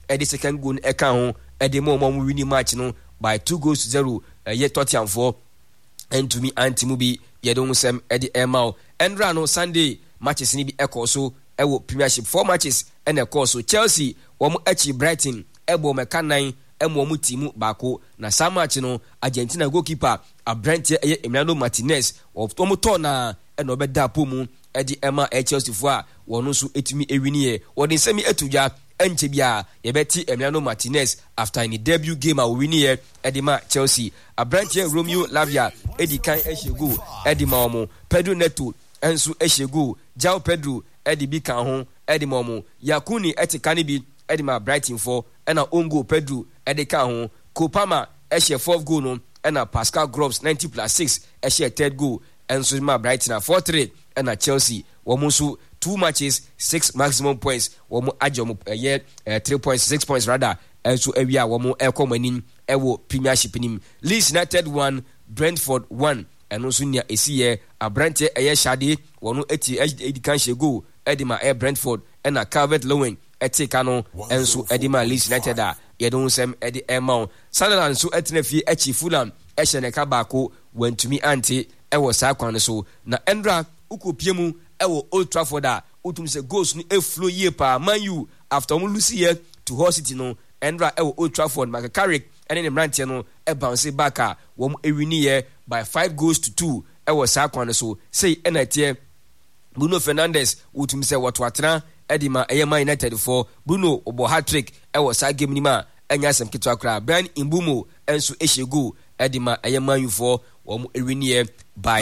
the second goal account at the moment winning match no by 2-0 yet Tottenham for and to me anti-movie yedon sem Eddie Emau and Rano Sunday matches ni bi echo so ewo Premiership 4 matches and of course so Chelsea womu echi Brighton ebo meka 9 emu timu bako na sa match no Argentina goalkeeper Abrantie Emiliano Martinez of tomu tona and obeda pomu Eddie Emma Chelsea fo a wono so etumi ewini ye wodin semi etuja enche bia yebeti Emiliano Martinez after in the debut game a winning here Edima Chelsea Abrantie Romeo Lavia Edi kan ehegu Edima omo Pedro Neto ensu ehegu Jao Pedro Edi bi kan ho Edima omo Yakuni etikani bi Edima Brighton for ena ongo Pedro Edi kan ho Kopama ehye 4th goal no ena Pascal Groves 90+6 ehye 3rd goal ensu ma Brighton 4-3 ena Chelsea womusu 2 matches 6 maximum points womu ajom 3 points 6 points rather enso awia womu ekomanin ewo Premiership nim Leeds United 1 Brentford 1 eno so nia esiye Abrante Shade wonu edikan shego edima Brentford ena Calvert-Lewin etika no enso edima Leeds United a yedon sem edi emau Sunderland so etenafi echi Fulham ehyeneka baako wantumi ante ewo sa kwan so na Endra ukopiemu ewo Old Trafford a utum se goals ni flow ye pa Man U after mu lose here to Hull City no Endra ewo Old Trafford Michael Carrick and the Brandt no e bounce back a wom ewini here by 5-2 ewo sa kwan so say enatie Bruno Fernandes utum se watwatena edima Man United for Bruno obo hat-trick ewo sa game ni ma enya sem kitwa kra Brian Imbumo enso ehegu edima Man U for wom ewini here by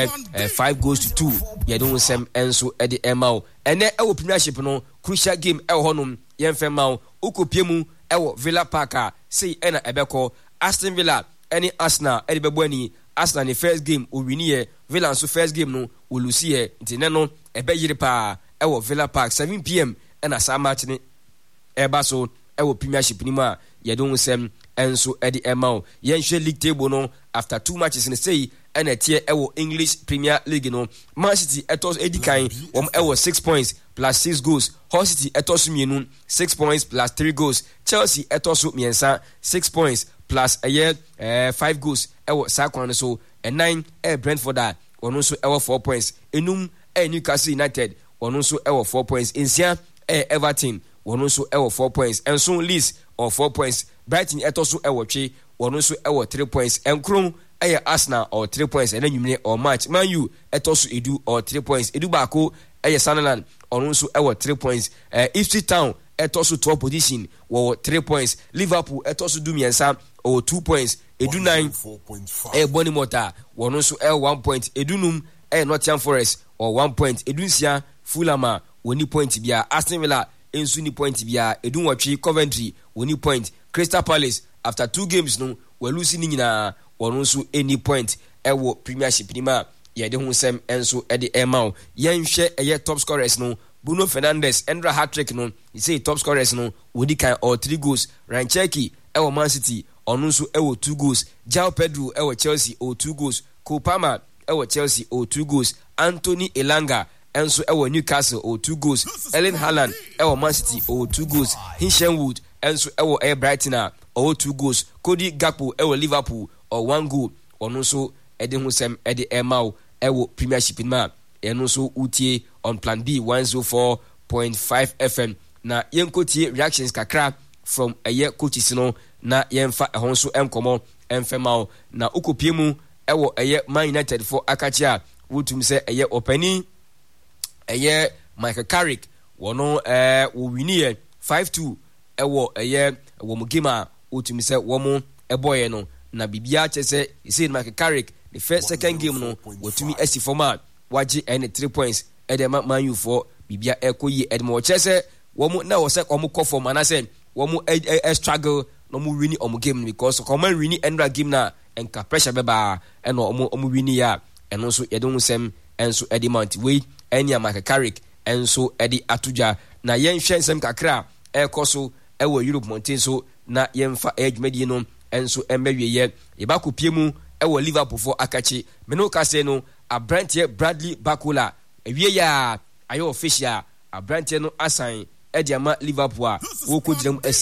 5-2 yedon sem enso edi emau ene ewo Premiership no crucial game ewo honum yemfemau ukopiemu ewo Villa Park say ena ebeko Aston Villa any Arsenal edi bebwani Arsenal ni first game o wini ye Villa so first game no o lose ye ntine no ebe yire pa ewo Villa Park 7 p.m. ena sa match ni eba so ewo Premiership ni ma yedon sem enso edi emau yenhwe league table no after 2 matches in say ena tie ewo English Premier League no Man City etos edikan ewo 6 points plus 6 goals Hull City etos mienu 6 points plus 3 goals Chelsea etos miensa 6 points plus 5 goals ewo sakwan so 9 Brentford a wono so ewo 4 points enum Newcastle United wono so ewo 4 points insia Everton wono so ewo 4 points enso Leeds or 4 points Brighton etos ewo twe wono so ewo 3 points enkron Arsenal or 3 points and then you or match Man U etos edu or 3 points edu bako Sunderland or also 3 points Ipswich Town etos 12 position or 3 points Liverpool etos do miensa or 2 points edu 9 Bournemouth or also 1 point edunum Nottingham Forest or 1 point edunsia Fulham woni point bia Aston Villa ensu ni point bia edunwatwi Coventry woni point Crystal Palace after 2 games no we lose ni nyina wono so any point ewo Premiership ni ma yede hu sem enso ede emau yenhwe top scorers no Bruno Fernandes Endra hat-trick no he say top scorers no wodi kan or 3 goals Rancheki ewo Man City ono so ewo 2 goals Jao Pedro ewo Chelsea or 2 goals Kopama ewo Chelsea or 2 goals Anthony Elanga enso ewo Newcastle or 2 goals Erling Haaland ewo Man City or 2 goals Hinchenwood enso ewo Brighton or 2 goals Cody Gakpo ewo Liverpool or 1 goal ono so ede hu sem ede emau ewo Premiership ma eno so utie on plan B 104.5 FM na yenkotie reactions kakra from coaches no na yemfa ehon so enkomo emfemau na ukopiemu ewo Man United for akachia wotum se openi Michael Carrick wono wo wini 5-2 ewo wo mugima wotum se wo mo eboye no na bibia chese ise Michael Carrick the first second game no wotumi esi format waji 3 points edema Man U for bibia ekoyi edmo chese wo na wo se komo kɔ form anase wo mo struggle no mo wini omo game because komo wini endra game na enka pressure beba eno omo wini ya eno so yedon sem enso edi mount we enya Michael Carrick enso edi atuja na yenhwe nsem kakra ekoso ewo Europe mountain so na yemfa edwumadi no enso embewiye yebakopiemu ewo Liverpool for akachi meno kase no Abrantie Bradley Bakola ewie ya ayo official Abrantie no asan ediama Liverpool wo ko girem